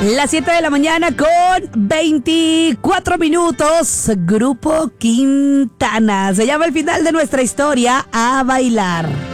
Las 7 de la mañana con 24 minutos. Grupo Quintana. Se llama el final de nuestra historia, A Bailar.